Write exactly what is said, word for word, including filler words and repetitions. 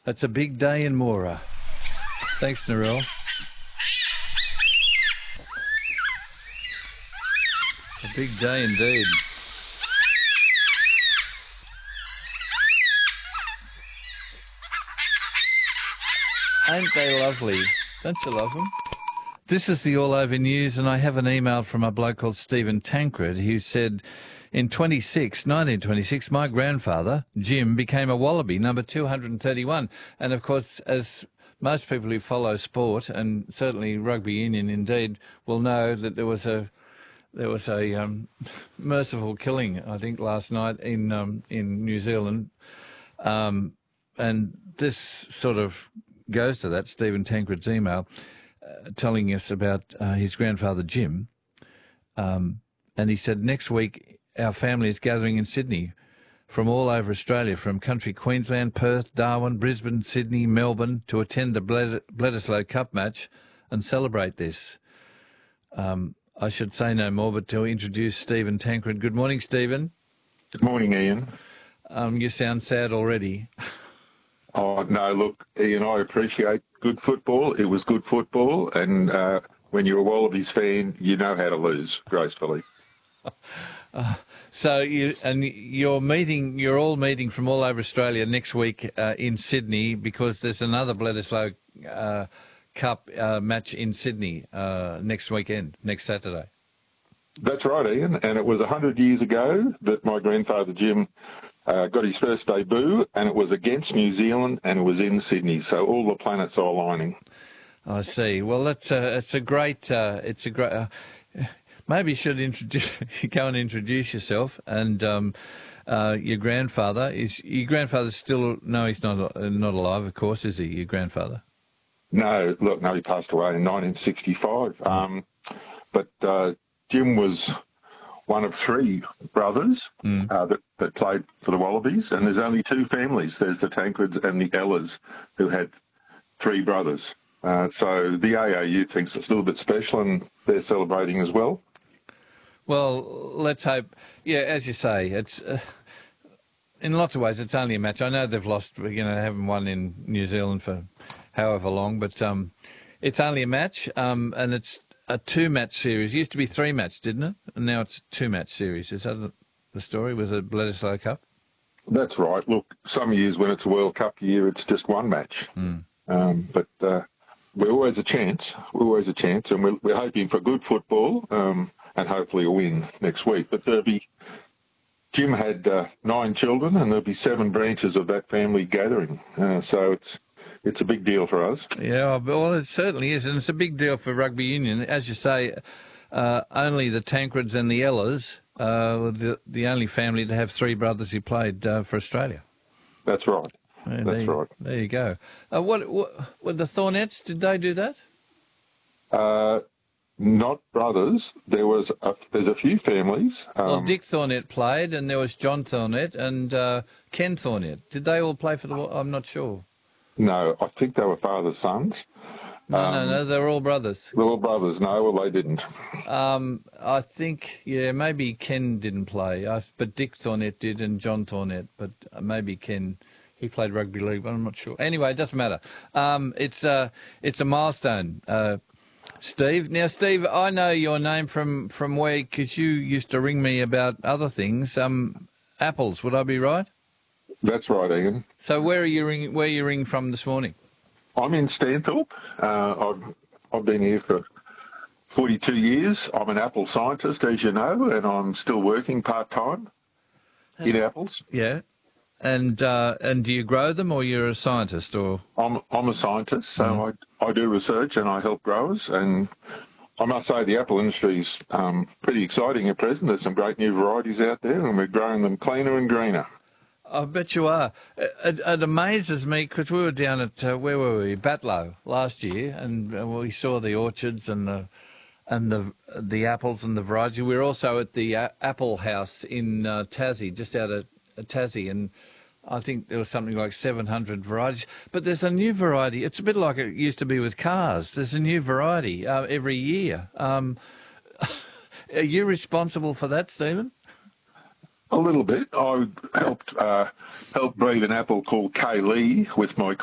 It's a big day in Moora. Thanks, Narelle. A big day indeed. Ain't they lovely? Don't you love them? This is the All Over News, and I have an email from a bloke called Stephen Tancred who said, in twenty-six, nineteen twenty-six, my grandfather, Jim, became a Wallaby, number two hundred thirty-one. And, of course, as most people who follow sport, and certainly rugby union indeed, will know that there was a there was a um, merciful killing, I think, last night in um, in New Zealand. Um, and this sort of goes to that, Stephen Tancred's email, uh, telling us about uh, his grandfather, Jim. Um, and he said, next week, our family is gathering in Sydney from all over Australia, from country Queensland, Perth, Darwin, Brisbane, Sydney, Melbourne, to attend the Bled- Bledisloe Cup match and celebrate this. Um, I should say no more, but to introduce Stephen Tancred. Good morning, Stephen. Good morning, Ian. Um, you sound sad already. Oh, no, look, Ian, I appreciate good football. It was good football, and uh, when you're a Wallabies fan, you know how to lose gracefully. uh, so, you and you're meeting, you're all meeting from all over Australia next week uh, in Sydney because there's another Bledisloe uh, Cup uh, match in Sydney uh, next weekend, next Saturday. That's right, Ian, and it was one hundred years ago that my grandfather Jim uh, got his first debut, and it was against New Zealand, and it was in Sydney, so all the planets are aligning. I see. Well, that's a, it's a great, uh, it's a great, uh, maybe you should introduce, go and introduce yourself, and um, uh, your grandfather, is your grandfather still, no, he's not, uh, not alive, of course, is he, your grandfather? No, look, no, he passed away in nineteen sixty-five, um, but uh, Jim was one of three brothers mm. uh, that, that played for the Wallabies, and there's only two families. There's the Tankreds and the Ellers, who had three brothers. Uh, so the A A U thinks it's a little bit special, and they're celebrating as well. Well, let's hope. Yeah, as you say, it's uh, in lots of ways it's only a match. I know they've lost, you know, haven't won in New Zealand for however long, but um, it's only a match, um, and it's a two-match series. It used to be three-match, didn't it? And now it's a two-match series. Is that the story with the Bledisloe Cup? That's right. Look, some years when it's a World Cup year, it's just one match. Mm. Um, but uh, we're always a chance. We're always a chance, and we're, we're hoping for good football um, and hopefully a win next week. But there'll be, Jim had uh, nine children, and there'll be seven branches of that family gathering. Uh, so it's It's a big deal for us. Yeah, well, it certainly is, and it's a big deal for rugby union. As you say, uh, only the Tankreds and the Ellers uh, the the only family to have three brothers who played uh, for Australia. That's right. Yeah, That's there, right. There you go. Uh, what, what were the Thornettes? Did they do that? Uh, not brothers. There was a, there's a few families. Um, well, Dick Thornett played, and there was John Thornett and uh, Ken Thornett. Did they all play for the? I'm not sure. No, I think they were father's sons. No, um, no, no, they were all brothers. They were all brothers. No, well, they didn't. Um, I think, yeah, maybe Ken didn't play, I, but Dick Thornett did and John Thornett, but maybe Ken, he played rugby league, but I'm not sure. Anyway, it doesn't matter. Um, it's, uh, it's a milestone, uh, Steve. Now, Steve, I know your name from, from where, because you used to ring me about other things. Um, apples, would I be right? That's right, Ian. So where are you ringing? Where are you ringing from this morning? I'm in Stanthorpe. Uh, I've I've been here for forty-two years. I'm an apple scientist, as you know, and I'm still working part time in apples. Yeah, and uh, and do you grow them, or you're a scientist, or? I'm I'm a scientist, so mm. I I do research and I help growers, and I must say the apple industry's um, pretty exciting at present. There's some great new varieties out there, and we're growing them cleaner and greener. I bet you are. It, it amazes me because we were down at, uh, where were we, Batlow last year, and uh, we saw the orchards and the and the the apples and the variety. We were also at the uh, Apple House in uh, Tassie, just out of uh, Tassie, and I think there was something like seven hundred varieties. But there's a new variety. It's a bit like it used to be with cars. There's a new variety uh, every year. Um, are you responsible for that, Stephen? A little bit. I helped uh, helped breed an apple called K. Lee with my